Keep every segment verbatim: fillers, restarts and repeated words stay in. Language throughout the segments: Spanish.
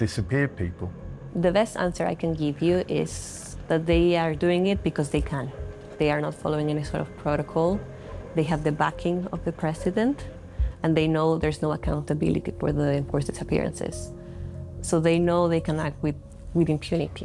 disappear people? The best answer I can give you is that they are doing it because they can. They are not following any sort of protocol. They have the backing of the president, and they know there's no accountability for the enforced disappearances. So they know they can act with, with impunity.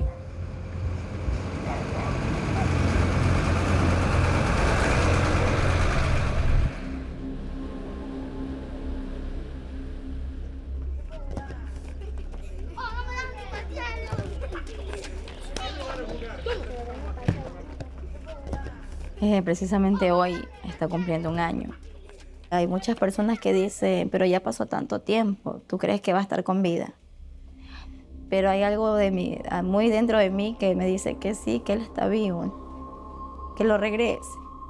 Eh, precisamente hoy está cumpliendo un año. Hay muchas personas que dicen, pero ya pasó tanto tiempo, ¿tú crees que va a estar con vida? Pero hay algo de mí, muy dentro de mí que me dice que sí, que él está vivo, que lo regrese.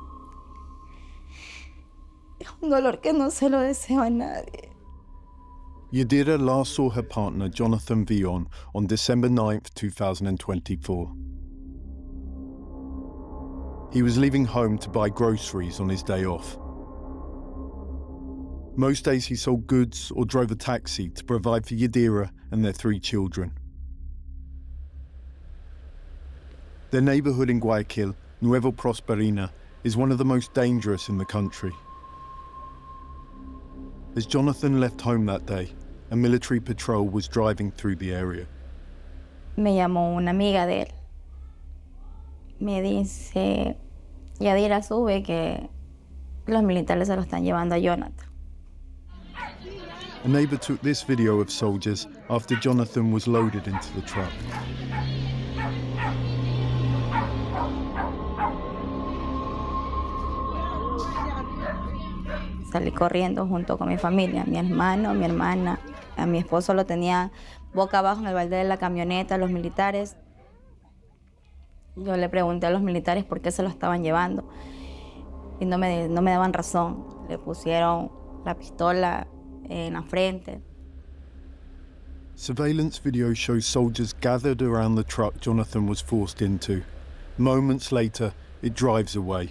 Es un dolor que no se lo deseo a nadie. Yadira last saw her partner, Jonathan Villon, on December ninth, two thousand twenty-four. He was leaving home to buy groceries on his day off. Most days he sold goods or drove a taxi to provide for Yadira and their three children. Their neighbourhood in Guayaquil, Nueva Prosperina, is one of the most dangerous in the country. As Jonathan left home that day, a military patrol was driving through the area. Me llamó una amiga de él. Me dice, Yadira, sube que los militares se lo están llevando a Jonathan. A neighbour took this video of soldiers after Jonathan was loaded into the truck. Salí corriendo junto con mi familia, mi hermano, mi hermana. A mi esposo lo tenía boca abajo en el balde de la camioneta, los militares. Yo le pregunté a los militares por qué se lo estaban llevando y no me, no me daban razón. Le pusieron la pistola en la frente. Surveillance video shows soldiers gathered around the truck Jonathan was forced into. Moments later, it drives away.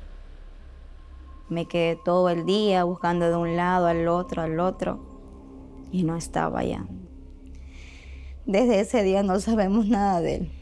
Me quedé todo el día buscando de un lado al otro, al otro, y no estaba allá. Desde ese día no sabemos nada de él.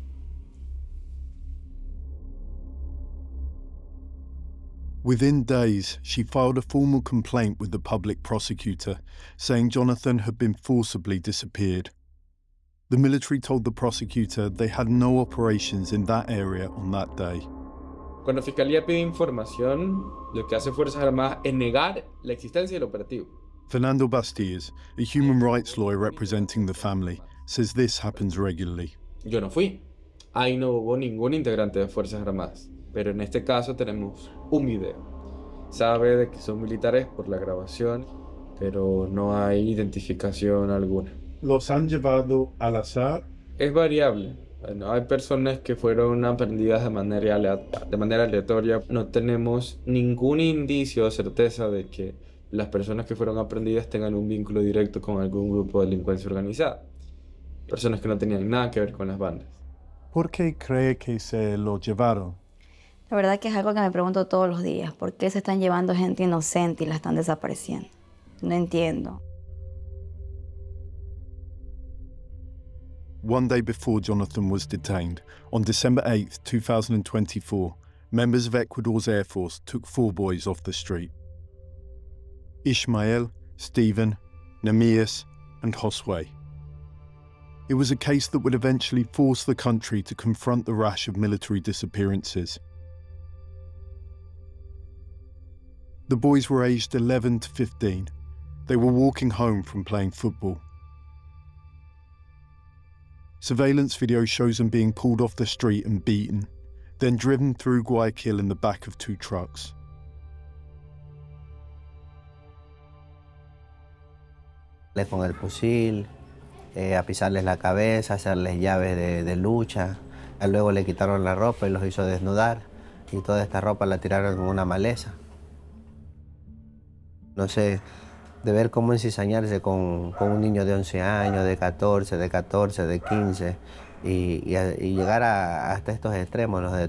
Within days, she filed a formal complaint with the public prosecutor, saying Jonathan had been forcibly disappeared. The military told the prosecutor they had no operations in that area on that day. Cuando Fiscalía pide información, lo que hace Fuerzas Armadas es negar la existencia del operativo. Fernando Bastillas, a human rights lawyer representing the family, says this happens regularly. Yo no fui. Ahí no hubo ningún integrante de Fuerzas Armadas. Pero en este caso tenemos un video. Sabe de que son militares por la grabación, pero no hay identificación alguna. ¿Los han llevado al azar? Es variable. Bueno, hay personas que fueron aprendidas de manera, aleatoria, de manera aleatoria. No tenemos ningún indicio o certeza de que las personas que fueron aprendidas tengan un vínculo directo con algún grupo de delincuencia organizada. Personas que no tenían nada que ver con las bandas. ¿Por qué cree que se lo llevaron? La verdad que es algo que me pregunto todos los días. ¿Por qué se están llevando gente inocente y la están desapareciendo? No entiendo. One day before Jonathan was detained, on December eighth, two thousand twenty-four, members of Ecuador's Air Force took four boys off the street. Ishmael, Stephen, Namias, and Josue. It was a case that would eventually force the country to confront the rash of military disappearances. The boys were aged eleven to fifteen. They were walking home from playing football. Surveillance video shows them being pulled off the street and beaten, then driven through Guayaquil in the back of two trucks. Con el fusil, eh, a pisarles la cabeza, hacerles llaves de, de lucha. Luego le quitaron la ropa y los hizo desnudar. Y toda esta ropa la tiraron en una maleza. No sé, de ver cómo encizañarse con, con un niño de once años, de catorce, de catorce, de quince, y, y, y llegar a, hasta estos extremos, ¿no? De